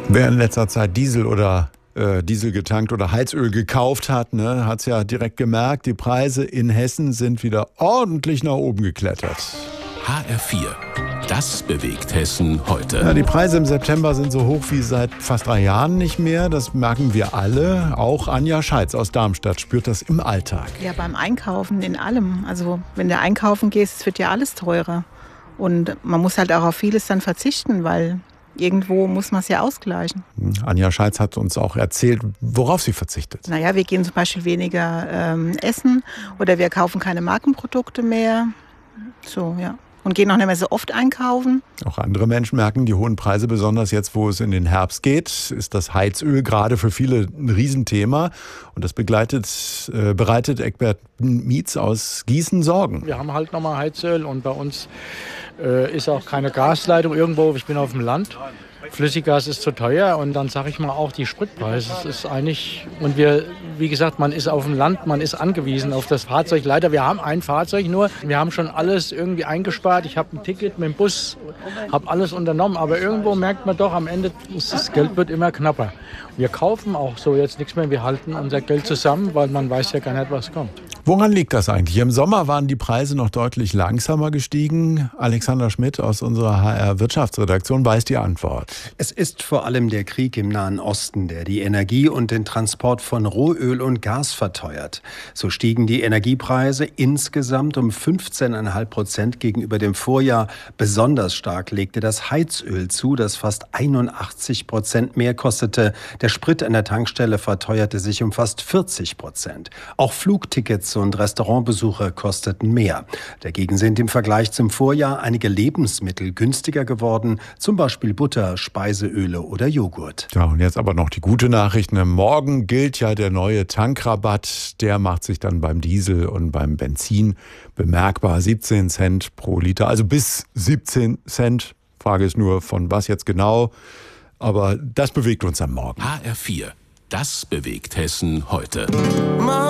Wer in letzter Zeit Diesel getankt oder Heizöl gekauft hat, hat es ja direkt gemerkt, die Preise in Hessen sind wieder ordentlich nach oben geklettert. HR4, das bewegt Hessen heute. Ja, die Preise im September sind so hoch wie seit fast 3 Jahren nicht mehr. Das merken wir alle. Auch Anja Scheitz aus Darmstadt spürt das im Alltag. Ja, beim Einkaufen in allem. Also wenn du einkaufen gehst, wird ja alles teurer. Und man muss halt auch auf vieles dann verzichten, weil irgendwo muss man es ja ausgleichen. Anja Scheitz hat uns auch erzählt, worauf sie verzichtet. Naja, wir gehen zum Beispiel weniger essen oder wir kaufen keine Markenprodukte mehr. So, ja. Und gehen auch nicht mehr so oft einkaufen. Auch andere Menschen merken die hohen Preise, besonders jetzt, wo es in den Herbst geht, ist das Heizöl gerade für viele ein Riesenthema. Und das bereitet Egbert Mietz aus Gießen Sorgen. Wir haben halt nochmal Heizöl und bei uns ist auch keine Gasleitung irgendwo. Ich bin auf dem Land. Flüssiggas ist zu teuer und dann sage ich mal auch die Spritpreise. Das ist eigentlich, und wie gesagt, man ist auf dem Land, man ist angewiesen auf das Fahrzeug. Leider, wir haben ein Fahrzeug nur, wir haben schon alles irgendwie eingespart. Ich habe ein Ticket mit dem Bus, habe alles unternommen, aber irgendwo merkt man doch, am Ende, das Geld wird immer knapper. Wir kaufen auch so jetzt nichts mehr, wir halten unser Geld zusammen, weil man weiß ja gar nicht, was kommt. Woran liegt das eigentlich? Im Sommer waren die Preise noch deutlich langsamer gestiegen. Alexander Schmidt aus unserer HR-Wirtschaftsredaktion weiß die Antwort. Es ist vor allem der Krieg im Nahen Osten, der die Energie und den Transport von Rohöl und Gas verteuert. So stiegen die Energiepreise insgesamt um 15,5% gegenüber dem Vorjahr. Besonders stark legte das Heizöl zu, das fast 81% mehr kostete. Der Sprit an der Tankstelle verteuerte sich um fast 40%. Auch Flugtickets und Restaurantbesuche kosteten mehr. Dagegen sind im Vergleich zum Vorjahr einige Lebensmittel günstiger geworden, zum Beispiel Butter, Speiseöle oder Joghurt. Ja, und jetzt aber noch die gute Nachricht. Morgen gilt ja der neue Tankrabatt. Der macht sich dann beim Diesel und beim Benzin bemerkbar. 17 Cent pro Liter, also bis 17 Cent. Frage ist nur, von was jetzt genau. Aber das bewegt uns am Morgen. HR4, das bewegt Hessen heute.